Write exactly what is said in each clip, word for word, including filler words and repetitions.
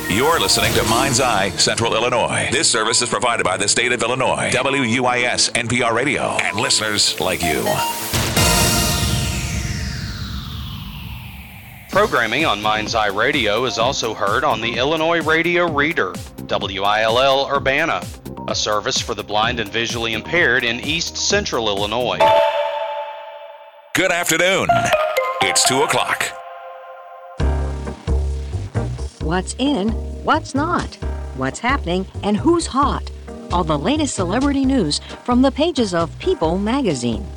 You're listening to Mind's Eye Central Illinois. This service is provided by the state of Illinois, W U I S N P R Radio, and listeners like you. Programming on Mind's Eye Radio is also heard on the Illinois Radio Reader, W I L L Urbana, a service for the blind and visually impaired in East Central Illinois. Good afternoon. It's two o'clock. What's in, what's not, what's happening, and who's hot. All the latest celebrity news from the pages of People magazine.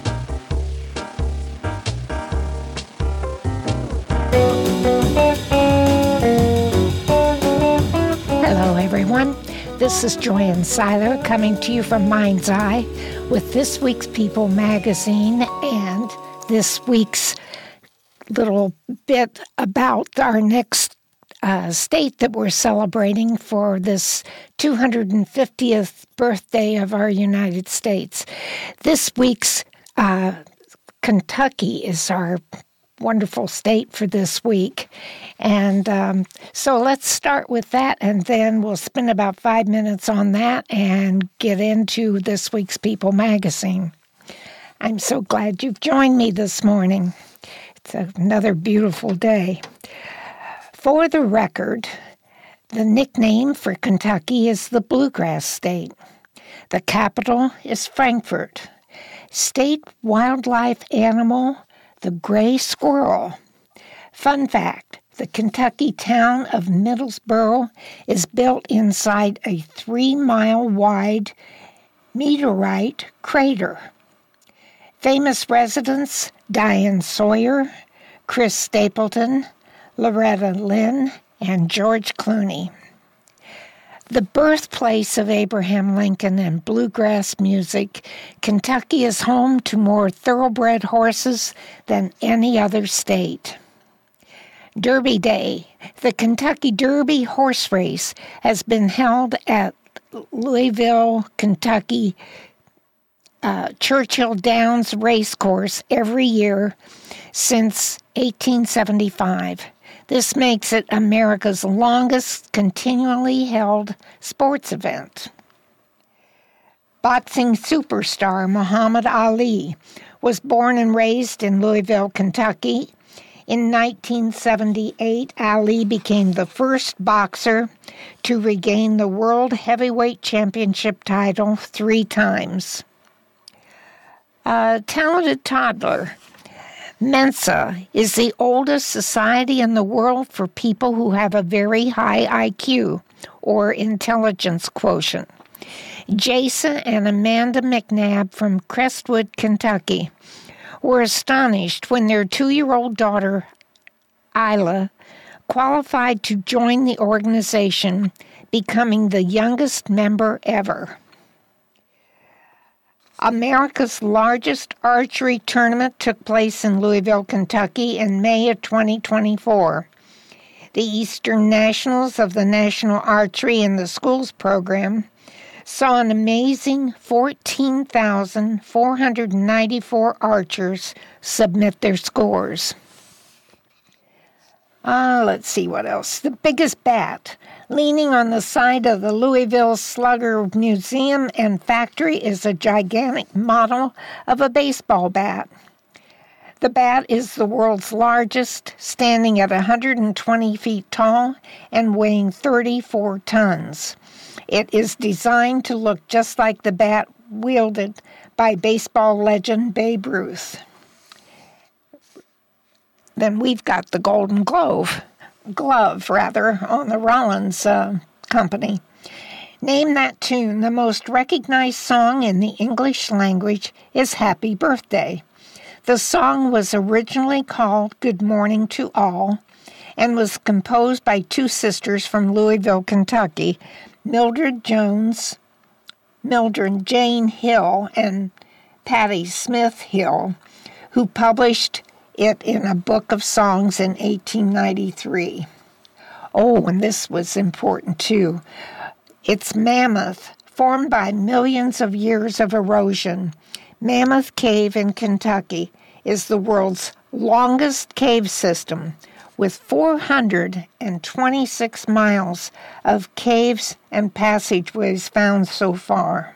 Hello, everyone. This is Joanne Seiler coming to you from Mind's Eye with this week's People magazine and this week's little bit about our next uh, state that we're celebrating for this two hundred fiftieth birthday of our United States. This week's uh, Kentucky is our wonderful state for this week. And um, so let's start with that, and then we'll spend about five minutes on that and get into this week's People magazine. I'm so glad you've joined me this morning. It's another beautiful day. For the record, the nickname for Kentucky is the Bluegrass State. The capital is Frankfort. State wildlife animal, the gray squirrel. Fun fact, the Kentucky town of Middlesboro is built inside a three-mile wide meteorite crater. Famous residents, Diane Sawyer, Chris Stapleton, Loretta Lynn, and George Clooney. The birthplace of Abraham Lincoln and bluegrass music, Kentucky is home to more thoroughbred horses than any other state. Derby Day, the Kentucky Derby horse race, has been held at Louisville, Kentucky, uh, Churchill Downs Racecourse every year since eighteen seventy-five. This makes it America's longest continually held sports event. Boxing superstar Muhammad Ali was born and raised in Louisville, Kentucky. In nineteen seventy-eight, Ali became the first boxer to regain the World Heavyweight Championship title three times. A talented toddler. Mensa is the oldest society in the world for people who have a very high I Q, or intelligence quotient. Jason and Amanda McNabb from Crestwood, Kentucky, were astonished when their two-year-old daughter, Isla, qualified to join the organization, becoming the youngest member ever. America's largest archery tournament took place in Louisville, Kentucky in May of twenty twenty-four. The Eastern Nationals of the National Archery in the Schools program saw an amazing fourteen thousand four hundred ninety-four archers submit their scores. Uh, let's see what else. The biggest bat. Leaning on the side of the Louisville Slugger Museum and Factory is a gigantic model of a baseball bat. The bat is the world's largest, standing at one hundred twenty feet tall and weighing thirty-four tons. It is designed to look just like the bat wielded by baseball legend Babe Ruth. Then we've got the Golden Glove, glove rather, on the Rollins uh, Company. Name that tune. The most recognized song in the English language is Happy Birthday. The song was originally called Good Morning to All and was composed by two sisters from Louisville, Kentucky, Mildred Jones, Mildred Jane Hill, and Patti Smith Hill, who published it in a book of songs in eighteen ninety-three. Oh, and this was important too. It's Mammoth, formed by millions of years of erosion. Mammoth Cave in Kentucky is the world's longest cave system, with four hundred twenty-six miles of caves and passageways found so far.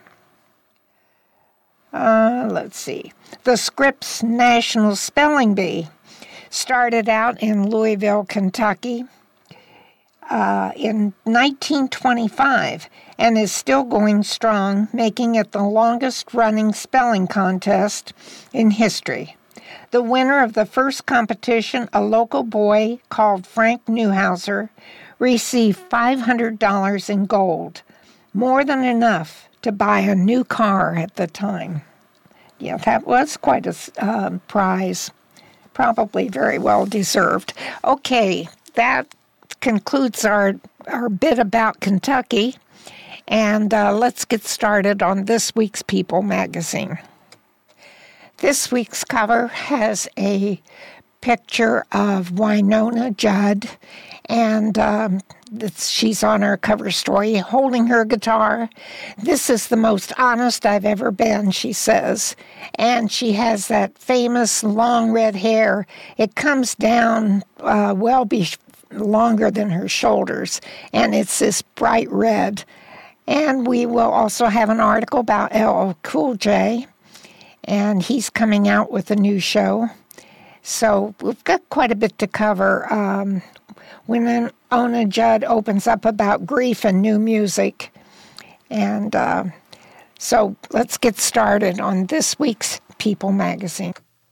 Uh, let's see. The Scripps National Spelling Bee started out in Louisville, Kentucky uh, in nineteen twenty-five and is still going strong, making it the longest-running spelling contest in history. The winner of the first competition, a local boy called Frank Newhouser, received five hundred dollars in gold, more than enough to buy a new car at the time. Yeah, that was quite a uh, prize. Probably very well deserved. Okay, that concludes our, our bit about Kentucky. And uh, let's get started on this week's People magazine. This week's cover has a picture of Wynonna Judd, and um, she's on our cover story holding her guitar. This is the most honest I've ever been, she says. And she has that famous long red hair. It comes down uh, well be longer than her shoulders, and it's this bright red. And we will also have an article about L L Cool J, and he's coming out with a new show. So we've got quite a bit to cover. Um, Wynonna Judd opens up about grief and new music. And uh, so let's get started on this week's People magazine.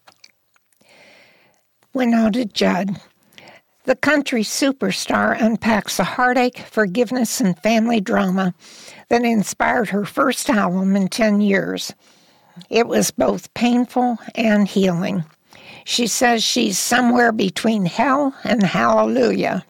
Wynonna Judd. The country superstar unpacks the heartache, forgiveness, and family drama that inspired her first album in ten years. It was both painful and healing. She says she's somewhere between hell and hallelujah.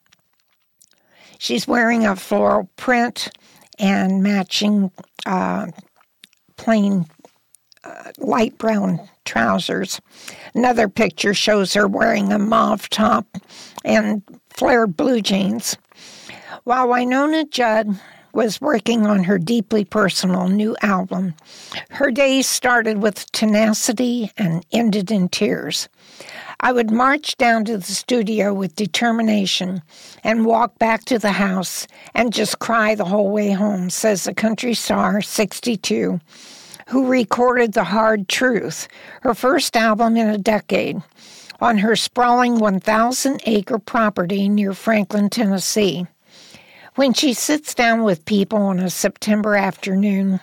She's wearing a floral print and matching uh, plain uh, light brown trousers. Another picture shows her wearing a mauve top and flared blue jeans. While Wynonna Judd was working on her deeply personal new album, her days started with tenacity and ended in tears. I would march down to the studio with determination and walk back to the house and just cry the whole way home, says the country star, sixty-two, who recorded The Hard Truth, her first album in a decade, on her sprawling one thousand acre property near Franklin, Tennessee. When she sits down with people on a September afternoon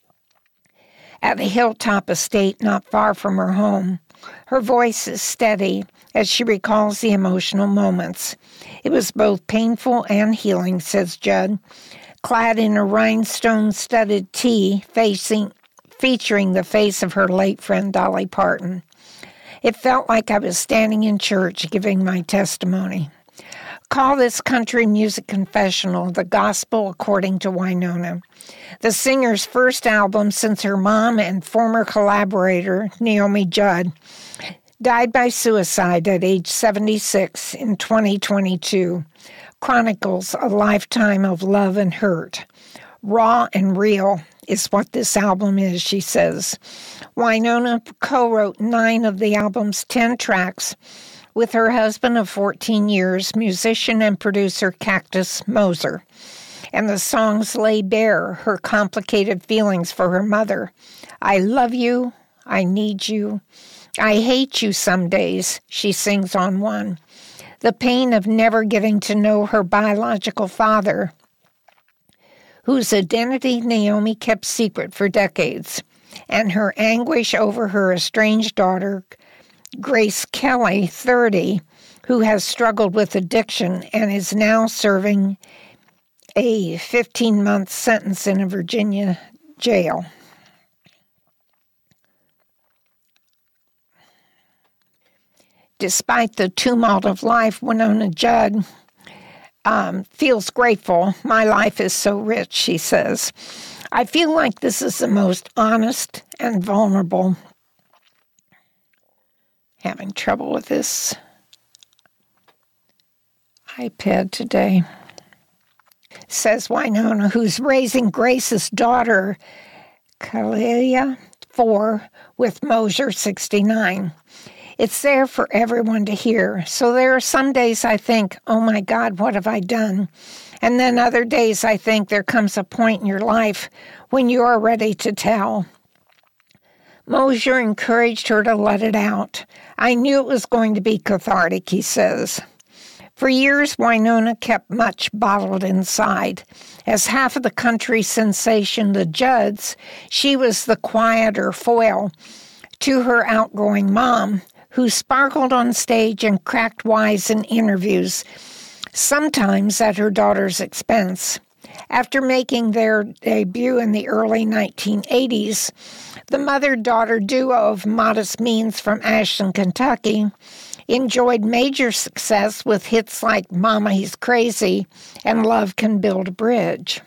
at a hilltop estate not far from her home, her voice is steady as she recalls the emotional moments. It was both painful and healing, says Judd, clad in a rhinestone-studded tee facing, featuring the face of her late friend Dolly Parton. It felt like I was standing in church giving my testimony. Call this country music confessional the gospel according to Wynonna. The singer's first album since her mom and former collaborator, Naomi Judd, died by suicide at age seventy-six in twenty twenty-two, chronicles a lifetime of love and hurt. Raw and real is what this album is, she says. Wynonna co-wrote nine of the album's ten tracks with her husband of fourteen years, musician and producer Cactus Moser. And the songs lay bare her complicated feelings for her mother. I love you, I need you, I hate you some days, she sings on one. The pain of never getting to know her biological father, whose identity Naomi kept secret for decades, and her anguish over her estranged daughter, Grace Kelly, thirty, who has struggled with addiction and is now serving a fifteen-month sentence in a Virginia jail. Despite the tumult of life, Wynonna Judd um, feels grateful. My life is so rich, she says. I feel like this is the most honest and vulnerable. Having trouble with this iPad today. Says Wynonna, who's raising Grace's daughter, Kalia, four, with Moser, sixty-nine. It's there for everyone to hear. So there are some days I think, oh my God, what have I done? And then other days I think there comes a point in your life when you are ready to tell. Mosier encouraged her to let it out. I knew it was going to be cathartic, he says. For years, Wynonna kept much bottled inside. As half of the country sensation, the Judds, she was the quieter foil to her outgoing mom, who sparkled on stage and cracked wise in interviews, sometimes at her daughter's expense. After making their debut in the early nineteen eighties, the mother-daughter duo of modest means from Ashland, Kentucky, enjoyed major success with hits like Mama He's Crazy and Love Can Build a Bridge.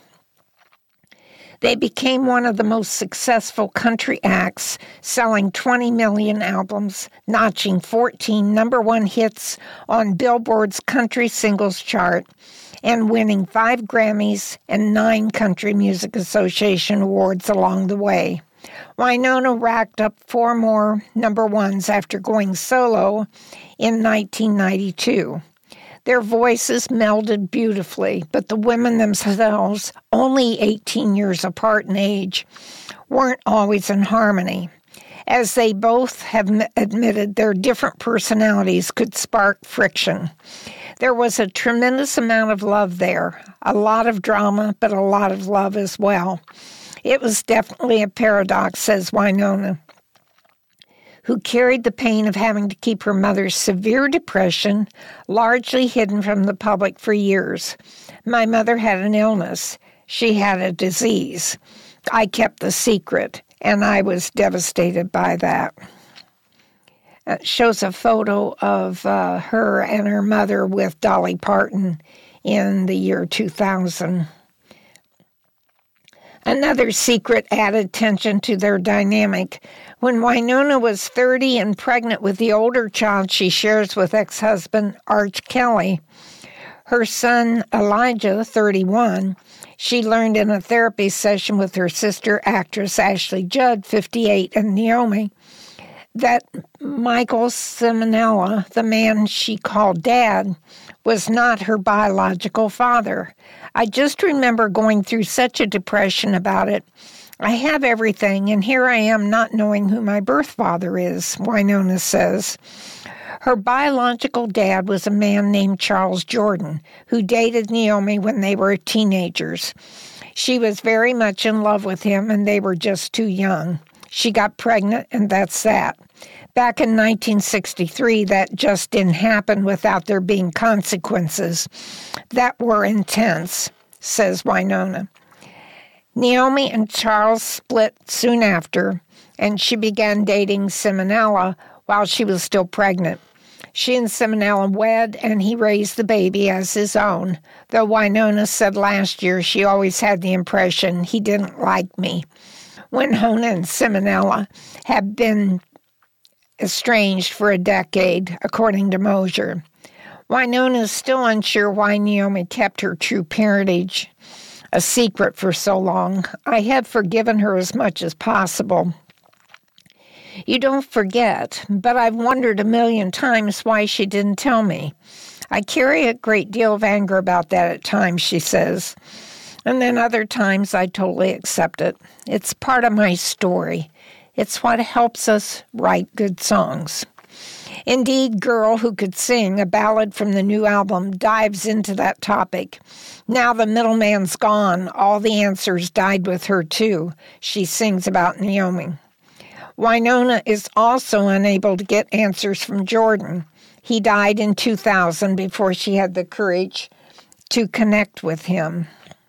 They became one of the most successful country acts, selling twenty million albums, notching fourteen number one hits on Billboard's Country Singles Chart, and winning five Grammys and nine Country Music Association awards along the way. Wynonna racked up four more number ones after going solo in nineteen ninety-two. Their voices melded beautifully, but the women themselves, only eighteen years apart in age, weren't always in harmony. As they both have admitted, their different personalities could spark friction. There was a tremendous amount of love there, a lot of drama, but a lot of love as well. It was definitely a paradox, says Wynonna, who carried the pain of having to keep her mother's severe depression largely hidden from the public for years. My mother had an illness. She had a disease. I kept the secret, and I was devastated by that. It shows a photo of uh, her and her mother with Dolly Parton in the year two thousand. Another secret added tension to their dynamic. When Wynonna was thirty and pregnant with the older child she shares with ex-husband Arch Kelly, her son Elijah, thirty-one, she learned in a therapy session with her sister actress Ashley Judd, fifty-eight, and Naomi, that Michael Simonella, the man she called Dad, was not her biological father. I just remember going through such a depression about it. I have everything, and here I am not knowing who my birth father is, Wynonna says. Her biological dad was a man named Charles Jordan, who dated Naomi when they were teenagers. She was very much in love with him, and they were just too young. She got pregnant, and that's that. Back in nineteen sixty-three, that just didn't happen without there being consequences that were intense, says Wynonna. Naomi and Charles split soon after, and she began dating Simonella while she was still pregnant. She and Simonella wed, and he raised the baby as his own, though Wynonna said last year she always had the impression he didn't like me. Wynonna and Simonella have been estranged for a decade, according to Mosier. Wynonna is still unsure why Naomi kept her true parentage a secret for so long. I have forgiven her as much as possible. You don't forget, but I've wondered a million times why she didn't tell me. I carry a great deal of anger about that at times, she says. And then other times I totally accept it. It's part of my story. It's what helps us write good songs. Indeed, Girl Who Could Sing, a ballad from the new album, dives into that topic. Now the middleman's gone, all the answers died with her too, she sings about Naomi. Wynonna is also unable to get answers from Jordan. He died in two thousand before she had the courage to connect with him.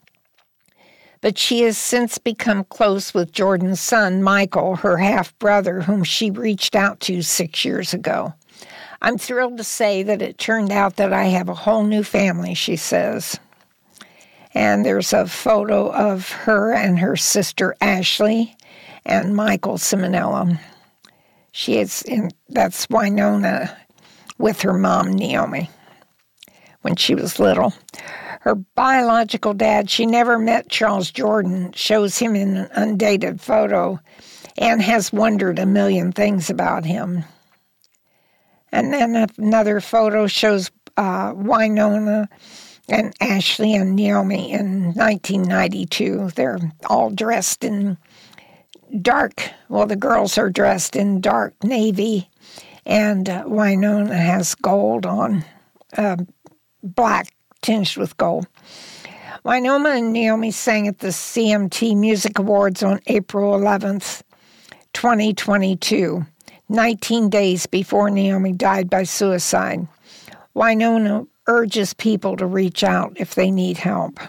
But she has since become close with Jordan's son, Michael, her half-brother, whom she reached out to six years ago. I'm thrilled to say that it turned out that I have a whole new family, she says. And there's a photo of her and her sister, Ashley, and Michael Simonella. She is in, that's Wynonna with her mom, Naomi, when she was little. Her biological dad, she never met Charles Jordan, shows him in an undated photo, and has wondered a million things about him. And then another photo shows uh, Wynonna and Ashley and Naomi in nineteen ninety-two. They're all dressed in dark, well, the girls are dressed in dark navy, and uh, Wynonna has gold on, uh, black tinged with gold. Wynonna and Naomi sang at the C M T Music Awards on April eleventh, twenty twenty-two, nineteen days before Naomi died by suicide. Wynonna urges people to reach out if they need help.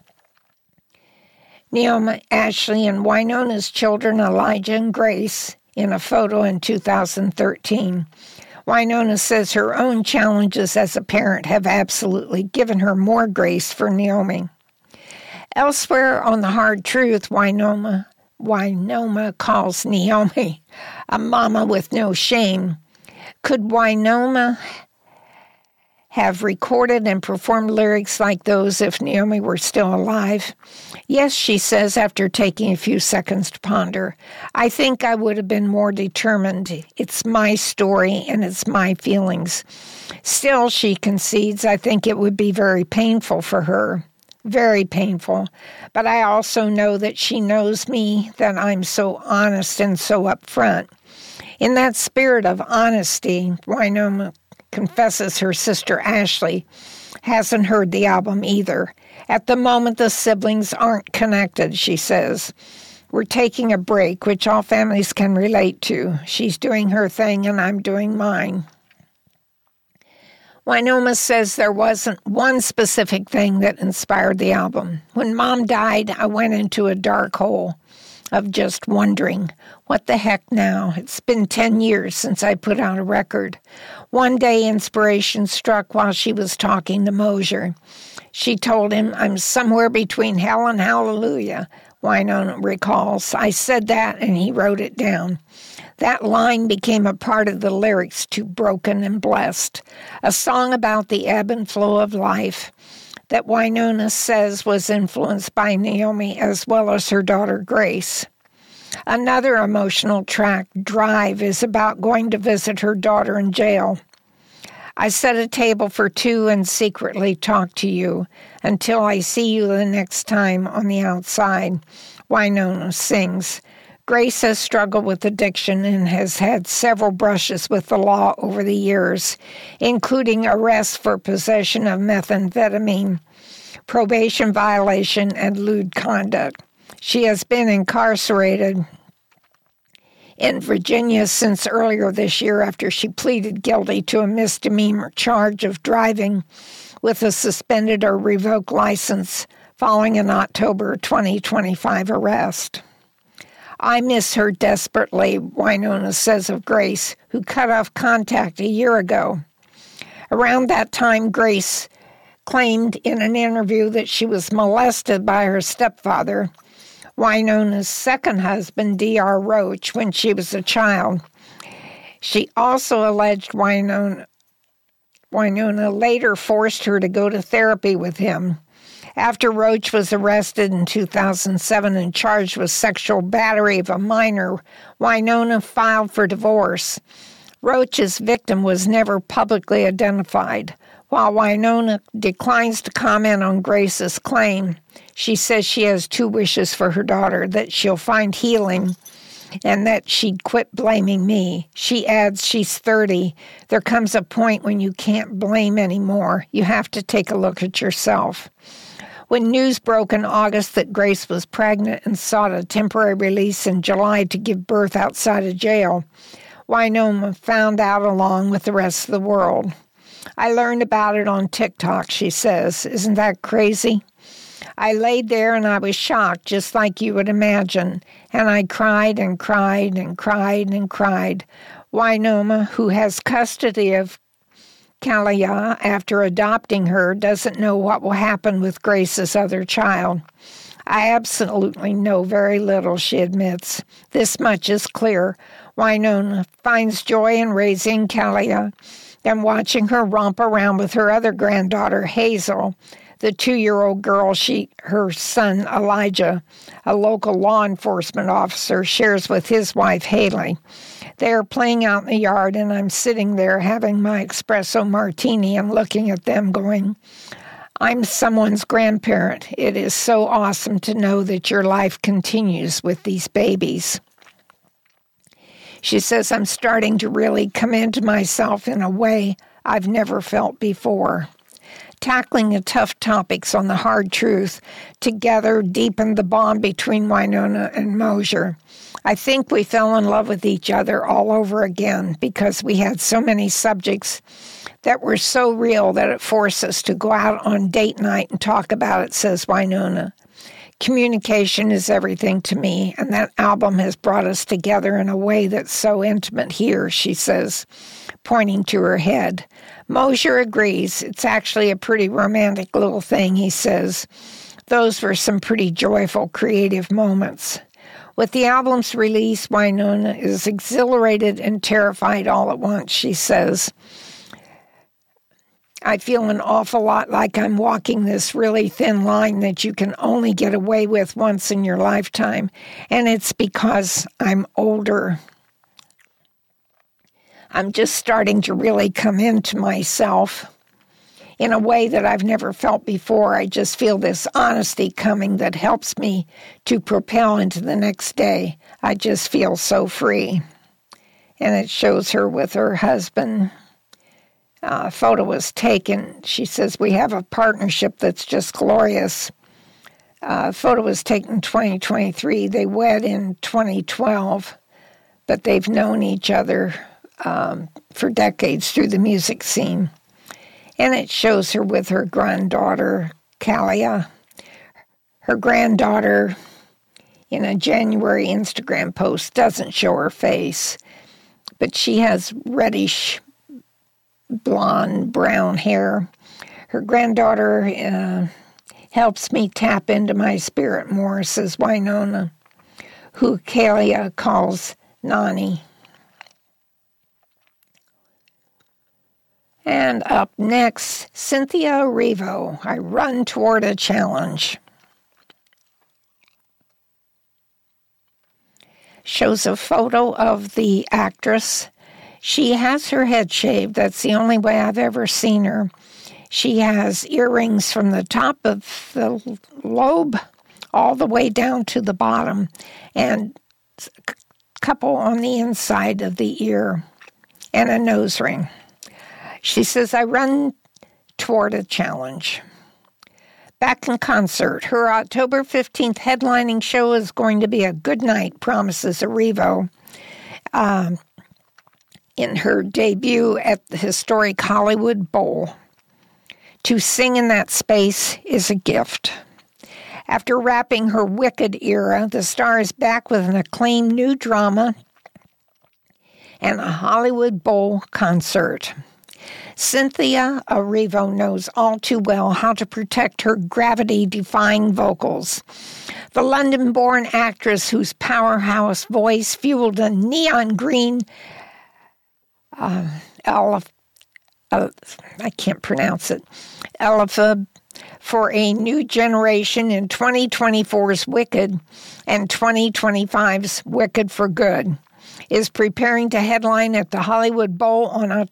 Naomi, Ashley, and Wynonna's children, Elijah and Grace, in a photo in two thousand thirteen. Wynonna says her own challenges as a parent have absolutely given her more grace for Naomi. Elsewhere on The Hard Truth, Wynonna, Wynonna calls Naomi a mama with no shame. Could Wynonna have recorded and performed lyrics like those if Naomi were still alive? Yes, she says after taking a few seconds to ponder. I think I would have been more determined. It's my story and it's my feelings. Still, she concedes, I think it would be very painful for her. Very painful. But I also know that she knows me, that I'm so honest and so upfront. In that spirit of honesty, Wynonna confesses her sister Ashley hasn't heard the album either. At the moment, the siblings aren't connected, she says. We're taking a break, which all families can relate to. She's doing her thing and I'm doing mine. Wynonna says there wasn't one specific thing that inspired the album. When Mom died, I went into a dark hole of just wondering, what the heck now? It's been ten years since I put out a record. One day, inspiration struck while she was talking to Mosier. She told him, I'm somewhere between hell and hallelujah, Wynonna recalls. I said that, and he wrote it down. That line became a part of the lyrics to Broken and Blessed, a song about the ebb and flow of life that Wynonna says was influenced by Naomi as well as her daughter Grace. Another emotional track, Drive, is about going to visit her daughter in jail. I set a table for two and secretly talk to you until I see you the next time on the outside, Wynonna sings. Grace has struggled with addiction and has had several brushes with the law over the years, including arrests for possession of methamphetamine, probation violation, and lewd conduct. She has been incarcerated in Virginia since earlier this year after she pleaded guilty to a misdemeanor charge of driving with a suspended or revoked license following an October twenty twenty-five arrest. I miss her desperately, Wynonna says of Grace, who cut off contact a year ago. Around that time, Grace claimed in an interview that she was molested by her stepfather, Wynonna's second husband, D R Roach, when she was a child. She also alleged Wynonna, Wynonna later forced her to go to therapy with him. After Roach was arrested in two thousand seven and charged with sexual battery of a minor, Wynonna filed for divorce. Roach's victim was never publicly identified. While Wynonna declines to comment on Grace's claim, she says she has two wishes for her daughter, that she'll find healing and that she'd quit blaming me. She adds she's thirty. There comes a point when you can't blame anymore. You have to take a look at yourself. When news broke in August that Grace was pregnant and sought a temporary release in July to give birth outside of jail, Wynonna found out along with the rest of the world. I learned about it on TikTok, she says. Isn't that crazy? I laid there and I was shocked, just like you would imagine, and I cried and cried and cried and cried. Wynonna, who has custody of Kalia after adopting her, doesn't know what will happen with Grace's other child. I absolutely know very little, she admits. This much is clear. Wynonna finds joy in raising Kalia and watching her romp around with her other granddaughter, Hazel. The two-year-old girl, she, her son Elijah, a local law enforcement officer, shares with his wife Haley. They are playing out in the yard, and I'm sitting there having my espresso martini and looking at them going, I'm someone's grandparent. It is so awesome to know that your life continues with these babies. She says, I'm starting to really come into myself in a way I've never felt before. Tackling the tough topics on the hard truth together deepened the bond between Wynonna and Mosier. I think we fell in love with each other all over again because we had so many subjects that were so real that it forced us to go out on date night and talk about it, says Wynonna. Communication is everything to me, and that album has brought us together in a way that's so intimate here, she says, pointing to her head. Mosier agrees. It's actually a pretty romantic little thing, he says. Those were some pretty joyful, creative moments. With the album's release, Wynonna is exhilarated and terrified all at once, she says. I feel an awful lot like I'm walking this really thin line that you can only get away with once in your lifetime, and it's because I'm older. I'm just starting to really come into myself in a way that I've never felt before. I just feel this honesty coming that helps me to propel into the next day. I just feel so free. And it shows her with her husband. Uh, a photo was taken. She says, we have a partnership that's just glorious. Uh, a photo was taken in twenty twenty-three. They wed in twenty twelve, but they've known each other um, for decades through the music scene. And it shows her with her granddaughter, Kalia. Her granddaughter, in a January Instagram post, doesn't show her face, but she has reddish blonde, brown hair. Her granddaughter uh, helps me tap into my spirit more, says Wynonna, who Kalia calls Nani. And up next, Cynthia Erivo, I Run Toward a Challenge. Shows a photo of the actress. She has her head shaved. That's the only way I've ever seen her. She has earrings from the top of the lobe all the way down to the bottom, and a couple on the inside of the ear, and a nose ring. She says, I run toward a challenge. Back in concert, her October fifteenth headlining show is going to be a good night, promises Erivo. Um, in her debut at the historic Hollywood Bowl. To sing in that space is a gift. After wrapping her Wicked era, the star is back with an acclaimed new drama and a Hollywood Bowl concert. Cynthia Erivo knows all too well how to protect her gravity-defying vocals. The London-born actress whose powerhouse voice fueled a neon green uh, elef- uh, I can't pronounce it, elephant for a new generation in twenty twenty-four's Wicked and twenty twenty-five's Wicked for Good, is preparing to headline at the Hollywood Bowl on